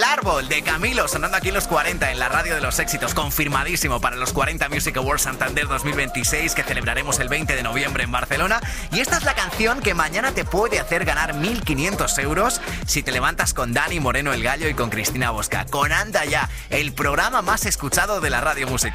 Árbol de Camilo, sonando aquí en los 40 en la radio de los éxitos, confirmadísimo para los 40 Music Awards Santander 2026 que celebraremos el 20 de noviembre en Barcelona. Y esta es la canción que mañana te puede hacer ganar 1.500 euros si te levantas con Dani Moreno el Gallo y con Cristina Bosca, con Anda Ya, el programa más escuchado de la radio musical.